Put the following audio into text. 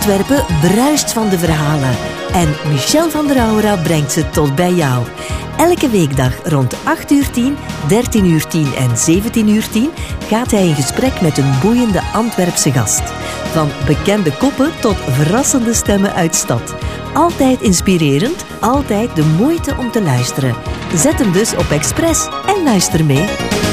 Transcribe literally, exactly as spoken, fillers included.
Antwerpen bruist van de verhalen. En Michel van der Aura brengt ze tot bij jou. Elke weekdag rond acht uur tien, dertien uur tien en zeventien uur tien gaat hij in gesprek met een boeiende Antwerpse gast. Van bekende koppen tot verrassende stemmen uit stad. Altijd inspirerend, altijd de moeite om te luisteren. Zet hem dus op Express en luister mee.